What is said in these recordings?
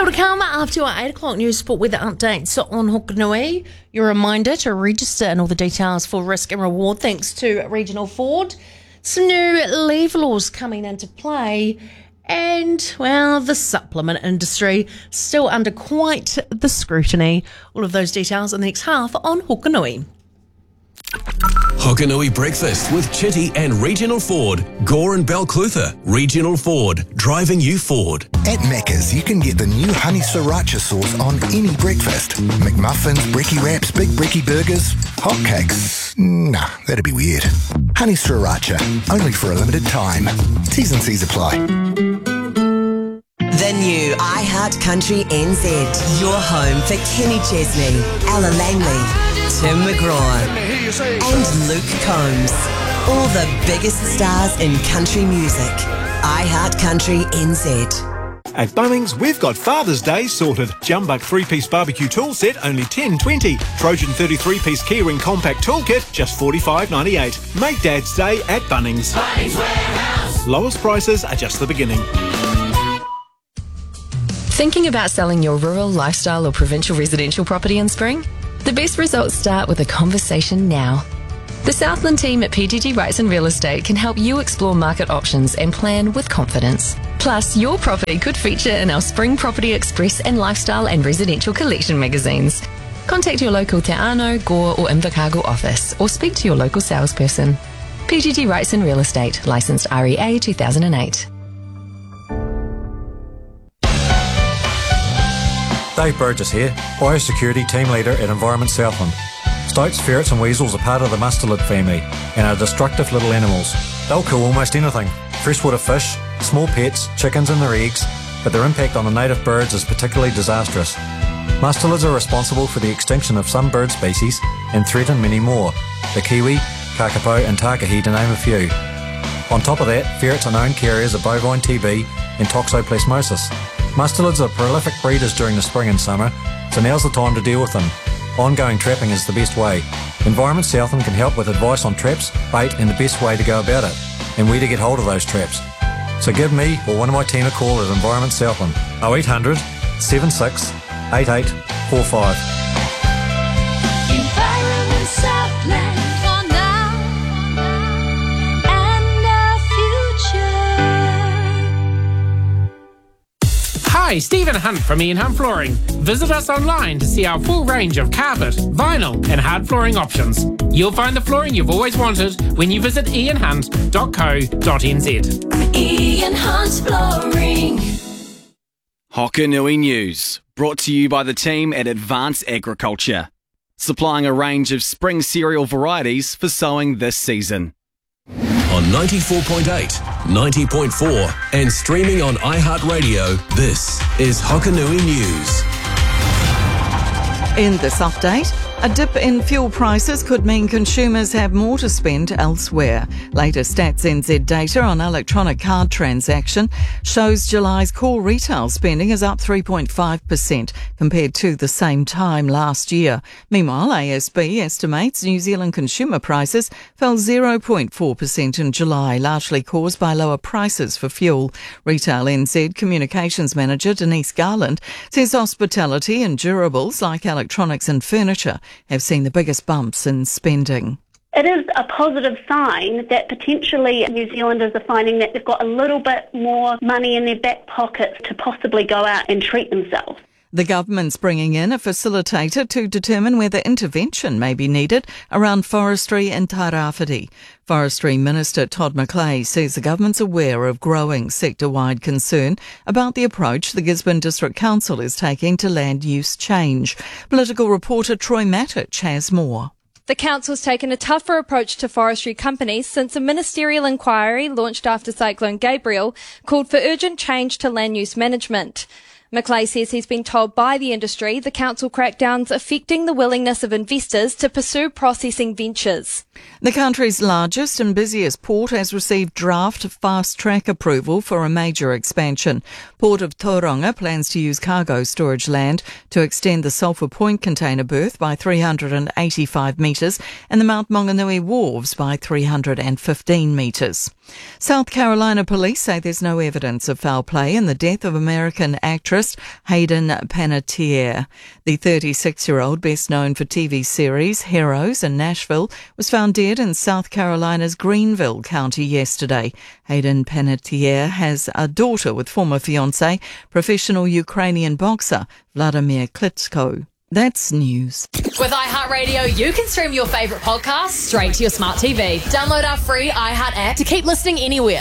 Still to come after our 8 o'clock news sport weather updates on Hokanui. Your reminder to register and all the details for risk and reward thanks to Regional Ford. Some new leave laws coming into play. And, well, the supplement industry still under quite the scrutiny. All of those details in the next half on Hokanui. Hokanui Breakfast with Chitty and Regional Ford. Gore and Balclutha. Regional Ford. Driving you forward. At Macca's, you can get the new honey sriracha sauce on any breakfast. McMuffins, brekkie wraps, big brekkie burgers, hotcakes. Nah, that'd be weird. Honey sriracha, only for a limited time. T's and C's apply. The new iHeart Country NZ. Your home for Kenny Chesney, Ella Langley, Tim McGraw and Luke Combs. All the biggest stars in country music. iHeart Country NZ. At Bunnings, we've got Father's Day sorted. Jumbuck 3-piece barbecue tool set, only $10.20. Trojan 33-piece keyring compact toolkit, just $45.98. Make Dad's Day at Bunnings. Bunnings Warehouse. Lowest prices are just the beginning. Thinking about selling your rural, lifestyle or provincial residential property in spring? The best results start with a conversation now. The Southland team at PGG Wrightson Real Estate can help you explore market options and plan with confidence. Plus, your property could feature in our Spring Property Express and Lifestyle and Residential Collection magazines. Contact your local Te Ano, Gore or Invercargill office or speak to your local salesperson. PGG Wrightson Real Estate, licensed REA 2008. Dave Burgess here, Biosecurity Team Leader at Environment Southland. Stoats, ferrets and weasels are part of the mustelid family and are destructive little animals. They'll kill almost anything. Freshwater fish, small pets, chickens and their eggs, but their impact on the native birds is particularly disastrous. Mustelids are responsible for the extinction of some bird species and threaten many more, the kiwi, kakapo and takahi to name a few. On top of that, ferrets are known carriers of bovine TB and toxoplasmosis. Mustelids are prolific breeders during the spring and summer, so now's the time to deal with them. Ongoing trapping is the best way. Environment Southland can help with advice on traps, bait and the best way to go about it, and where to get hold of those traps. So give me or one of my team a call at Environment Southland, 0800 76 8845. Environment Southland. Hi, Stephen Hunt from Ian Hunt Flooring. Visit us online to see our full range of carpet, vinyl and hard flooring options. You'll find the flooring you've always wanted when you visit ianhunt.co.nz. Ian Hunt Flooring. Hokanui News, brought to you by the team at Advanced Agriculture, supplying a range of spring cereal varieties for sowing this season. On 94.8, 90.4 and streaming on iHeartRadio, this is Hokanui News. In this update, a dip in fuel prices could mean consumers have more to spend elsewhere. Latest Stats NZ data on electronic card transaction shows July's core retail spending is up 3.5% compared to the same time last year. Meanwhile, ASB estimates New Zealand consumer prices fell 0.4% in July, largely caused by lower prices for fuel. Retail NZ Communications Manager Denise Garland says hospitality and durables like electronics and furniture have seen the biggest bumps in spending. It is a positive sign that potentially New Zealanders are finding that they've got a little bit more money in their back pockets to possibly go out and treat themselves. The government's bringing in a facilitator to determine whether intervention may be needed around forestry and tairāwhiti. Forestry Minister Todd McClay says the government's aware of growing sector-wide concern about the approach the Gisborne District Council is taking to land use change. Political reporter Troy Matic has more. The council's taken a tougher approach to forestry companies since a ministerial inquiry launched after Cyclone Gabriel called for urgent change to land use management. McClay says he's been told by the industry the council crackdown's affecting the willingness of investors to pursue processing ventures. The country's largest and busiest port has received draft fast-track approval for a major expansion. Port of Tauranga plans to use cargo storage land to extend the Sulphur Point container berth by 385 metres and the Mount Maunganui wharves by 315 metres. South Carolina police say there's no evidence of foul play in the death of American actress Hayden Panettiere. The 36-year-old, best known for TV series Heroes and Nashville, was found dead in South Carolina's Greenville County yesterday. Hayden Panettiere has a daughter with former fiancé, professional Ukrainian boxer Vladimir Klitschko. That's news. With iHeartRadio, you can stream your favourite podcasts straight to your smart TV. Download our free iHeart app to keep listening anywhere.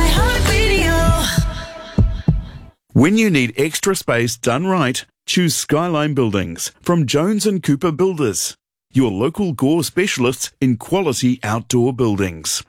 When you need extra space done right, choose Skyline Buildings from Jones & Cooper Builders, your local Gore specialists in quality outdoor buildings.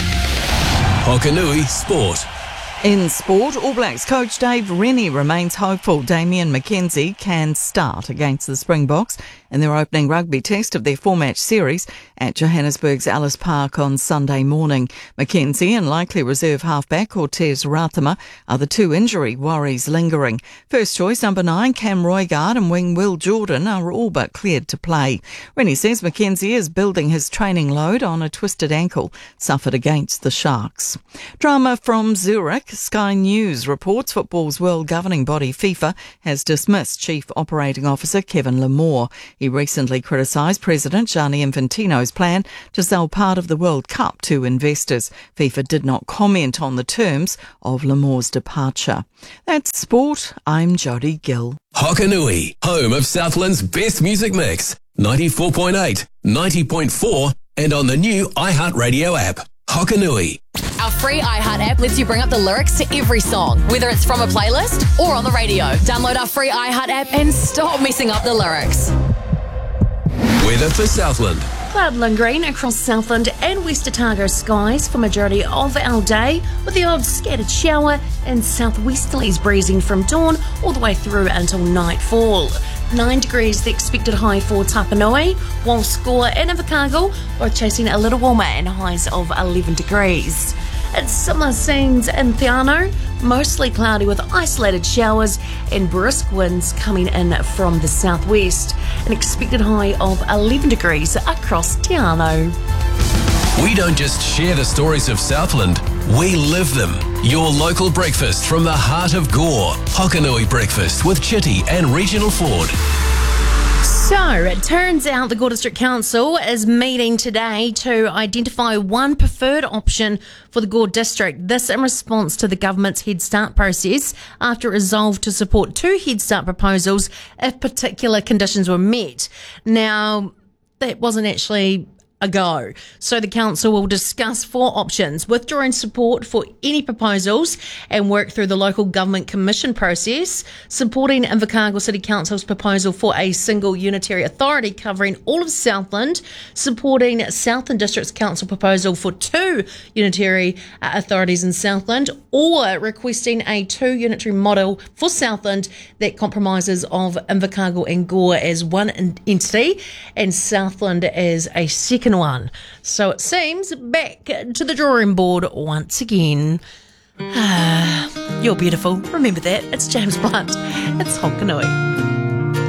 Hokanui Sport. In sport, All Blacks coach Dave Rennie remains hopeful Damien McKenzie can start against the Springboks in their opening rugby test of their four-match series at Johannesburg's Ellis Park on Sunday morning. McKenzie and likely reserve halfback Cortez Rathama are the two injury worries lingering. First choice number 9 Cam Roigard and wing Will Jordan are all but cleared to play. Rennie says McKenzie is building his training load on a twisted ankle suffered against the Sharks. Drama from Zurich. Sky News reports football's world governing body FIFA has dismissed Chief Operating Officer Kevin Lamore. He recently criticised President Gianni Infantino's plan to sell part of the World Cup to investors. FIFA did not comment on the terms of Lamore's departure. That's sport. I'm Jodie Gill. Hokanui, home of Southland's best music mix. 94.8, 90.4 and on the new iHeartRadio app. Hokanui. Our free iHeart app lets you bring up the lyrics to every song, whether it's from a playlist or on the radio. Download our free iHeart app and stop messing up the lyrics. Weather for Southland. Cloud and green across Southland and West Otago skies for majority of our day, with the odd scattered shower and southwesterlies breezing from dawn all the way through until nightfall. 9 degrees the expected high for Tapanui, while Score and Invercargill both chasing a little warmer and highs of 11 degrees. It's similar scenes in Theano, mostly cloudy with isolated showers and brisk winds coming in from the southwest. An expected high of 11 degrees across Theano. We don't just share the stories of Southland, we live them. Your local breakfast from the heart of Gore. Hokanui Breakfast with Chitty and Regional Ford. So, it turns out the Gore District Council is meeting today to identify one preferred option for the Gore District. This in response to the government's Head Start process after it resolved to support 2 Head Start proposals if particular conditions were met. Now, that wasn't actually a go. So the council will discuss 4 options: withdrawing support for any proposals and work through the local government commission process, supporting Invercargill City Council's proposal for a single unitary authority covering all of Southland, supporting Southland District's council proposal for 2 unitary authorities in Southland, or requesting a 2 unitary model for Southland that compromises of Invercargill and Gore as one entity and Southland as a second one. So it seems back to the drawing board once again. You're beautiful. Remember that. It's James Blunt. It's Hokanui.